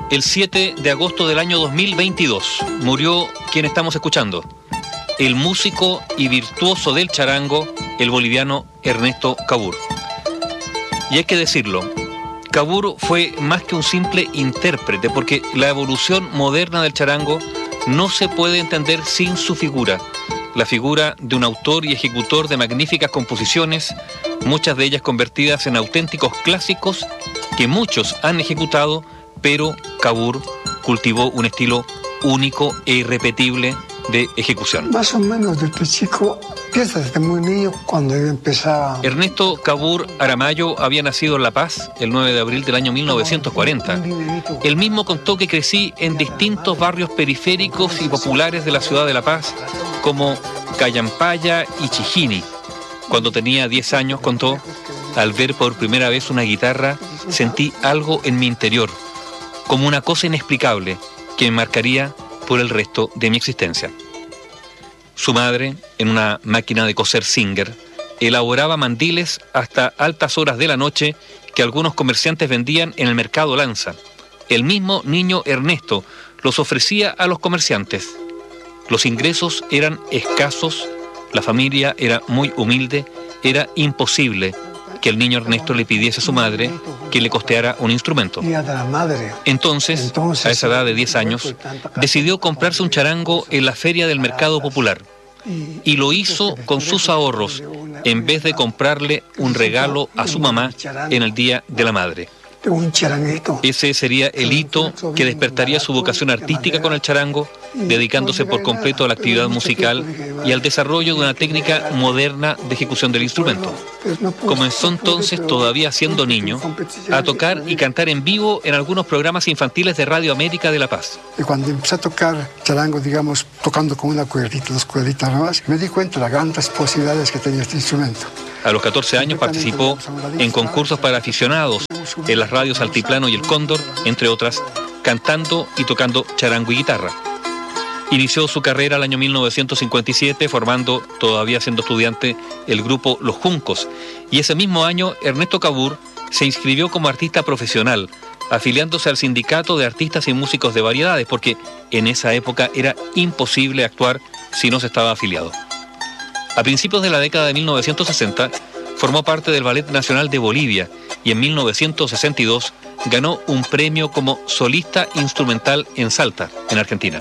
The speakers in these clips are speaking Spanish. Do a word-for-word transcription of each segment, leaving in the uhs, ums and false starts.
El siete de agosto del año dos mil veintidós murió quien estamos escuchando, el músico y virtuoso del charango, el boliviano Ernesto Cabur. Y hay que decirlo, Cabur fue más que un simple intérprete, porque la evolución moderna del charango no se puede entender sin su figura, la figura de un autor y ejecutor de magníficas composiciones, muchas de ellas convertidas en auténticos clásicos que muchos han ejecutado, pero Cabur cultivó un estilo único e irrepetible de ejecución. Más o menos desde chico, empieza desde muy niño, cuando yo empezaba. Ernesto Cabur Aramayo había nacido en La Paz el nueve de abril del año mil novecientos cuarenta. Él mismo contó que crecí en distintos barrios periféricos y populares de la ciudad de La Paz, como Callampaya y Chijini. Cuando tenía diez años, contó, al ver por primera vez una guitarra, sentí algo en mi interior, como una cosa inexplicable que me marcaría por el resto de mi existencia. Su madre, en una máquina de coser Singer, elaboraba mandiles hasta altas horas de la noche que algunos comerciantes vendían en el mercado Lanza. El mismo niño Ernesto los ofrecía a los comerciantes. Los ingresos eran escasos, la familia era muy humilde, era imposible que el niño Ernesto le pidiese a su madre que le costeara un instrumento. Entonces, a esa edad de diez años, decidió comprarse un charango en la feria del mercado popular, y lo hizo con sus ahorros, en vez de comprarle un regalo a su mamá en el Día de la Madre. Ese sería el hito que despertaría su vocación artística con el charango, dedicándose por completo a la actividad musical y al desarrollo de una técnica moderna de ejecución del instrumento. Comenzó entonces, todavía siendo niño, a tocar y cantar en vivo en algunos programas infantiles de Radio América de La Paz. Y cuando empecé a tocar charango, digamos, tocando con una cuerdita, dos cuerditas nomás, me di cuenta de las grandes posibilidades que tenía este instrumento. A los catorce años participó en concursos para aficionados en las radios Altiplano y El Cóndor, entre otras, cantando y tocando charango y guitarra. Inició su carrera el año mil novecientos cincuenta y siete, formando, todavía siendo estudiante, el grupo Los Juncos. Y ese mismo año, Ernesto Cabur se inscribió como artista profesional, afiliándose al Sindicato de Artistas y Músicos de Variedades, porque en esa época era imposible actuar si no se estaba afiliado. A principios de la década de mil novecientos sesenta, formó parte del Ballet Nacional de Bolivia y en mil novecientos sesenta y dos ganó un premio como solista instrumental en Salta, en Argentina.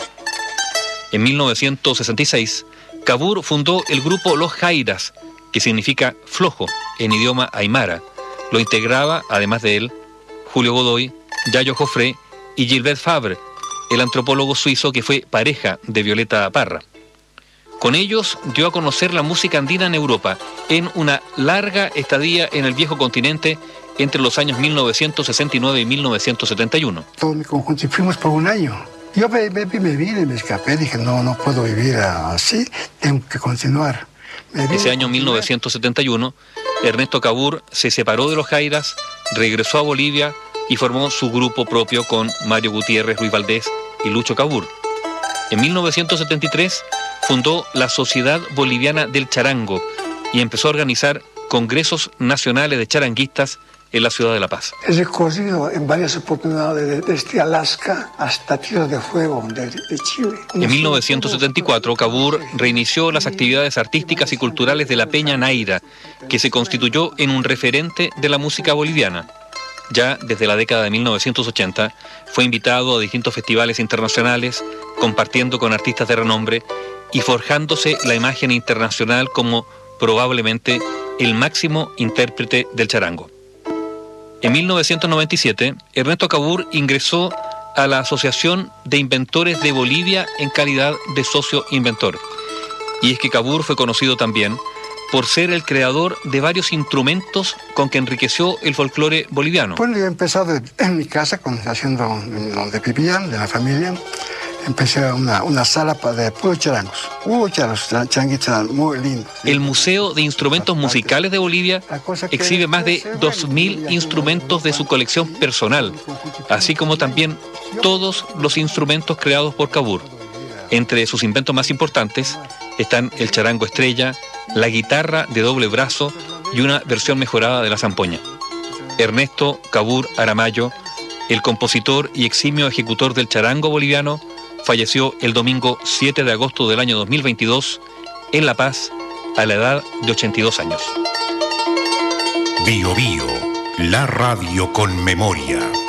En mil novecientos sesenta y seis, Cabur fundó el grupo Los Jairas, que significa flojo en idioma aymara. Lo integraba, además de él, Julio Godoy, Yayo Joffre y Gilbert Fabre, el antropólogo suizo que fue pareja de Violeta Parra. Con ellos dio a conocer la música andina en Europa, en una larga estadía en el viejo continente entre los años mil novecientos sesenta y nueve y mil novecientos setenta y uno. Todo mi conjunto, y fuimos por un año. Yo me, me, me vine, me escapé, dije, no, no puedo vivir así, tengo que continuar. Ese año mil novecientos setenta y uno, Ernesto Cabur se separó de los Jairas, regresó a Bolivia y formó su grupo propio con Mario Gutiérrez, Luis Valdés y Lucho Cabur. En mil novecientos setenta y tres fundó la Sociedad Boliviana del Charango y empezó a organizar congresos nacionales de charanguistas en la ciudad de La Paz. He recorrido en varias oportunidades desde Alaska hasta Tierra de Fuego, de, de Chile. En mil novecientos setenta y cuatro, Cabur reinició las actividades artísticas y culturales de la Peña Naira, que se constituyó en un referente de la música boliviana. Ya desde la década de mil novecientos ochenta, fue invitado a distintos festivales internacionales, compartiendo con artistas de renombre y forjándose la imagen internacional como probablemente el máximo intérprete del charango. En mil novecientos noventa y siete, Ernesto Cabur ingresó a la Asociación de Inventores de Bolivia en calidad de socio inventor. Y es que Cabur fue conocido también por ser el creador de varios instrumentos con que enriqueció el folclore boliviano. Bueno, yo he empezado en mi casa, con, haciendo donde vivían, de la familia. Empecé una, una sala de puros charangos. Hubo charangos, charanguitas muy lindos. El Museo de Instrumentos Musicales de Bolivia exhibe más de dos mil instrumentos de su colección personal, así como también todos los instrumentos creados por Cabur. Entre sus inventos más importantes están el charango estrella, la guitarra de doble brazo y una versión mejorada de la zampoña. Ernesto Cabur Aramayo El compositor y eximio ejecutor del charango boliviano falleció el domingo siete de agosto del año dos mil veintidós en La Paz a la edad de ochenta y dos años. Bio Bio, la radio con memoria.